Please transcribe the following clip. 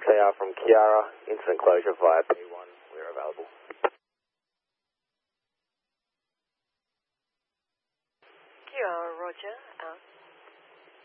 6AR from Kiara, incident closure via P1, we're available. Kiara, Roger, out.